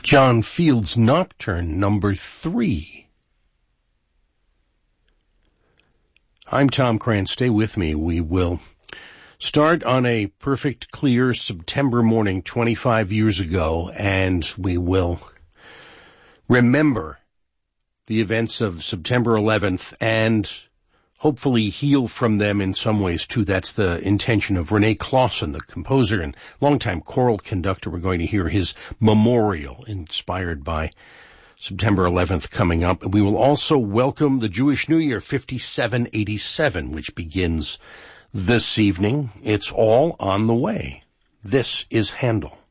John Field's Nocturne, number 3. I'm Tom Krantz. Stay with me. We will start on a perfect, clear September morning 25 years ago, and we will remember the events of September 11th and hopefully heal from them in some ways, too. That's the intention of René Clausen, the composer and longtime choral conductor. We're going to hear his memorial inspired by September 11th coming up. We will also welcome the Jewish New Year 5787, which begins this evening. It's all on the way. This is Handel.